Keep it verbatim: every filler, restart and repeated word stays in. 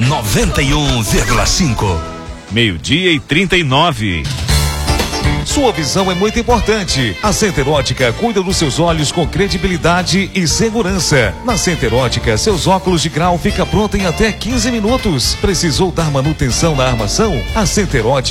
noventa e um vírgula cinco. Meio-dia e trinta e nove. Sua visão é muito importante. A Center Ótica cuida dos seus olhos com credibilidade e segurança. Na Center Ótica, seus óculos de grau fica pronto em até quinze minutos. Precisou dar manutenção na armação? A Center Ótica